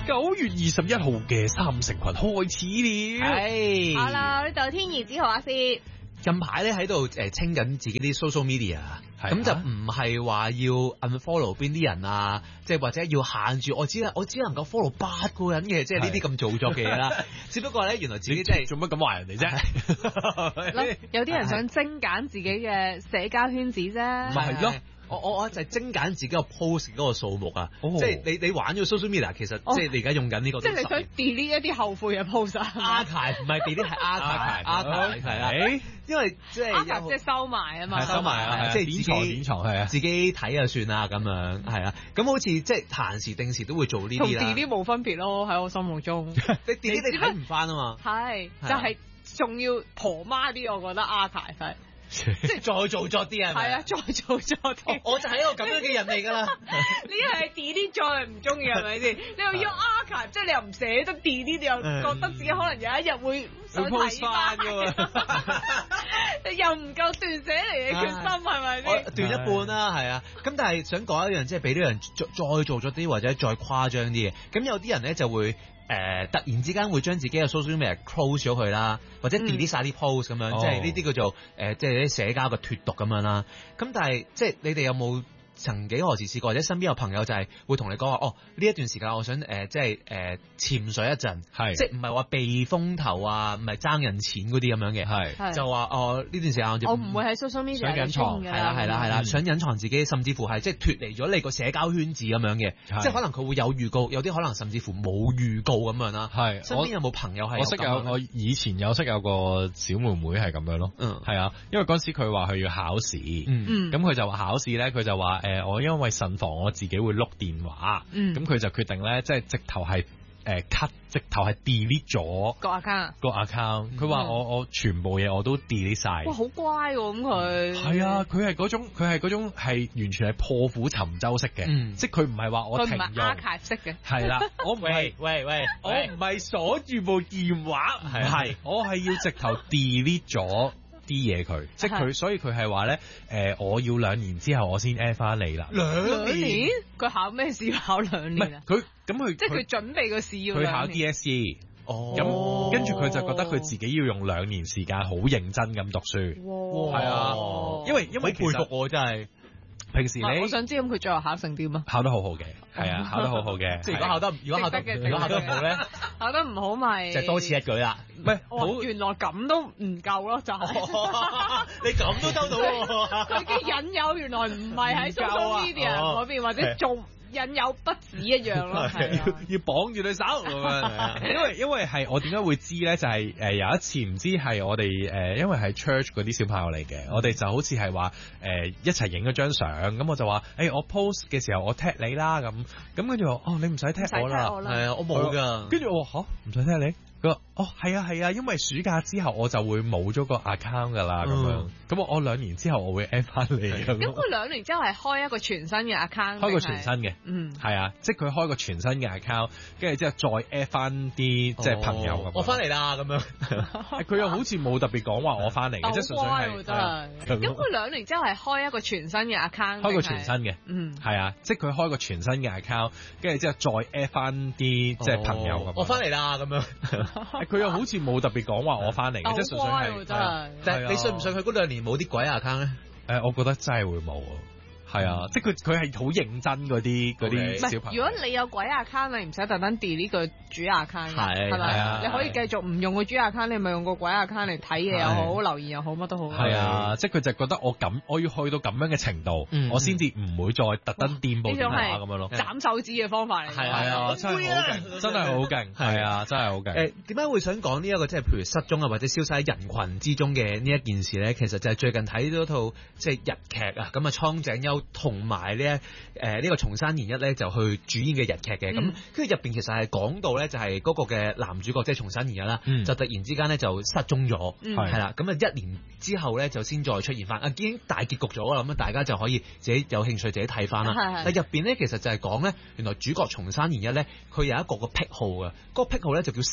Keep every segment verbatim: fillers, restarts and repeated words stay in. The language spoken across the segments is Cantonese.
九月二十一號嘅三成群開始了。 係。 好啦，呢度天兒子豪阿師。 近排咧喺度誒清緊自己啲 social media，咁就唔係話要 unfollow 邊啲人啊，即係或者要限住我只能我只能夠 follow 八個人嘅，即係呢啲咁做作嘅嘢啦。只不過咧，原來自己真係做乜咁話人哋啫？ 有啲人想精簡自己嘅社交圈子啫。 咪係咯。我我我就係精簡自己個 post 嗰個數目啊，即係你你玩咗 social media，其實即係你而家用緊呢個， 即係你想 delete 一啲後悔嘅 post 啊 archive 唔係 delete 係 archive，archive 係啦，因為即係 archive 即係收埋啊嘛， 收埋啊，即係典藏典藏係啊， 自己睇就算啦咁樣係啊，咁好似即係閒時定時都會做呢啲啦， 同 delete 冇分別咯，喺我心目中， 你 delete 你睇唔翻啊嘛， 係就係仲要婆媽啲，我覺得 archive 係。 即係再做作啲啊！ 係啊，再做作啲。 我就係一個咁樣嘅人嚟㗎啦。 呢個係 delete 再唔中意係咪先？你又要 archive，即係你又唔捨得 delete，你又覺得自己可能有一日會想睇翻㗎喎。你又唔夠斷捨離嘅決心係咪先？ 我斷一半啦，係啊。咁但係想講一樣，即係俾啲人再再做咗啲或者再誇張啲嘅。咁有啲人咧就會。誒、呃、突然之間會將自己嘅 social media close 咗佢啦，或者 delete 晒啲 post 咁樣，嗯、即係呢啲叫做誒、呃，即係啲社交嘅脫毒咁樣啦。咁但係即係你哋有冇曾幾何時試過，或者身邊有朋友就係會同你講話，哦呢一段時間我想誒、呃、即係誒、呃、潛水一陣，係即係唔係話避風頭啊，唔係爭人錢嗰啲咁樣嘅，係就話哦呢段時間我唔會喺 social media 想隱藏，係啦係啦係啦，想隱藏自己，甚至乎係即係脫離咗你個社交圈子咁樣嘅，即係可能佢會有預告，有啲可能甚至乎冇預告咁樣啦。係身邊有冇朋友係？ 我識有，我以前有識有個小妹妹係咁樣咯，嗯係啊，因為嗰時佢話佢要考試，嗯咁佢就話考試咧，佢就話。誒、呃，我因為慎防我自己會碌電話，咁佢、嗯、就決定咧，即係直頭係誒 cut，直頭係 delete 咗個 account， 個 account。佢話我我全部嘢我都 delete 晒。 哇，好乖喎！咁佢係啊，佢係嗰種，佢係嗰種係完全係破釜沉舟式嘅，嗯、即係佢唔係話我停用。佢唔係 archive 式嘅。 係啦，我唔係喂喂，我唔係鎖住部電話，唔係，我係要直頭 delete 咗。啲嘢佢，即係佢，所以佢係話咧，誒，我要兩年之後我先 add 翻你啦。 兩年？佢考咩試考兩年啊？ 佢咁佢即係佢準備個試要佢考 D S E。哦。咁跟住佢就覺得佢自己要用兩年時間好認真咁讀書。哇！係啊，因為因為好佩服我真係。 平時你我想知咁佢最後考成點啊？ 考得好好嘅，係啊，考得好好嘅。 即係如果考得，如果考得，如果考得唔好咧， 考得唔好咪就多此一舉啦。 唔係，好原來咁都唔夠咯，就係你咁都收到喎。 佢嘅引誘原來唔係喺 social media 嗰邊，或者仲引誘不止一樣咯，係要要綁住對手咁樣。因為因為係我點解會知咧？就係誒有一次唔知係我哋誒，因為係 church 嗰啲小朋友嚟嘅，我哋就好似係話誒一齊影咗張相，咁我就話誒我 post 嘅時候我 tag 你啦，咁咁跟住我哦你唔使 tag 我啦， 係啊我冇噶， 跟住我話吓唔使 tag 你。佢話：哦，係啊，係啊，因為暑假之後我就會冇咗個 account 噶啦，咁、嗯、樣。咁我我兩年之後我會 add 翻你。咁佢兩年之後係開一個全新嘅 account。 開個全新嘅， 嗯， 係啊，即係佢開個全新嘅 account，跟住之後再 add 翻啲即係朋友咁。 我翻嚟啦，咁樣。 佢又好似冇特別講話我翻嚟嘅，即係純粹係。 真係。咁佢兩年之後係開一個全新嘅 account。 開個全新嘅， 嗯， 係啊，即係佢開個全新嘅 account，跟住之後再 add 翻啲即係朋友咁。 我翻嚟啦，咁樣。 佢又好似冇特別講話我翻嚟嘅，即係純粹係。 真係。 但係你信唔信佢嗰兩年冇啲鬼 account 咧？ 誒，我覺得真係會冇。係啊，即係佢佢係好認真嗰啲嗰啲小朋友。 如果你有鬼 account，你唔使特登 delete 個主 account，係係咪？你可以繼續唔用個主 account，你咪用個鬼 account 嚟睇嘢又好，留言又好，乜都好。 係啊，即係佢就覺得我咁，我要去到咁樣嘅程度，我先至唔會再特登掂部電話咁樣咯。 斬手指嘅方法嚟。 係啊，真係好勁，真係好勁，係啊，真係好勁。 誒，點解會想講呢一個即係譬如失蹤啊，或者消失喺人群之中嘅呢一件事咧？其實就係最近睇咗套即係日劇啊，咁啊蒼井優同埋。呢誒呢個松山研一咧就去主演嘅日劇嘅，咁跟住入邊其實係講到咧就係嗰個嘅男主角即係松山研一啦，嗯、就突然之間咧就失蹤咗，係啦、嗯，咁啊一年之後咧就先再出現翻，啊已經大結局咗啦，咁啊大家就可以自己有興趣自己睇翻啦。嗯、但入邊咧其實就係講咧，原來主角松山研一咧佢有一個個癖好嘅，嗰、嗰個癖好咧就叫失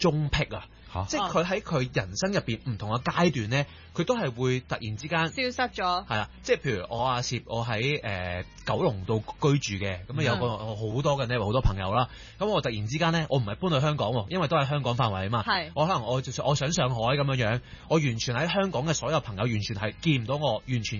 中僻啊。 嚇即係佢喺佢人生入邊唔同嘅階段咧，佢都係會突然之間消失咗。 係啦，即係譬如我阿攝，我喺誒、呃、九龍度居住嘅，咁啊有個好多嘅咧，好多朋友啦。咁我突然之間咧，我唔係搬去香港喎，因為都係香港範圍啊嘛。 係我可能我我想上海咁樣樣，我完全喺香港嘅所有朋友完全係見唔到我，完全。